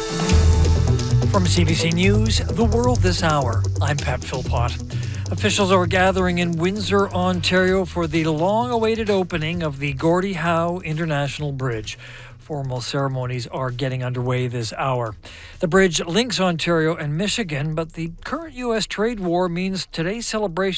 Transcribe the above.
From CBC News, The World This Hour, I'm Pat Philpott. Officials are gathering in Windsor, Ontario for the long-awaited opening of the Gordie Howe International Bridge. Formal ceremonies are getting underway this hour. The bridge links Ontario and Michigan, but the current U.S. trade war means today's celebration